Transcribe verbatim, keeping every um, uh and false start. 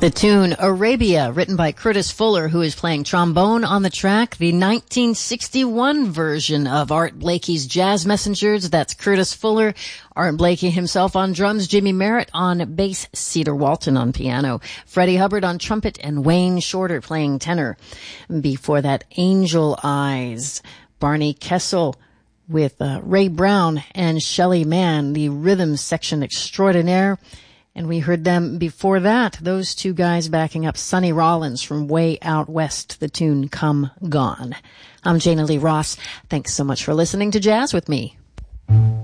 The tune Arabia, written by Curtis Fuller, who is playing trombone on the track. The nineteen sixty-one version of Art Blakey's Jazz Messengers. That's Curtis Fuller. Art Blakey himself on drums, Jimmy Merritt on bass, Cedar Walton on piano, Freddie Hubbard on trumpet, and Wayne Shorter playing tenor. Before that, Angel Eyes, Barney Kessel with uh, Ray Brown and Shelley Mann, the rhythm section extraordinaire. And we heard them before that, those two guys backing up Sonny Rollins from Way Out West, the tune Come Gone. I'm Jana Lee Ross. Thanks so much for listening to Jazz with Me.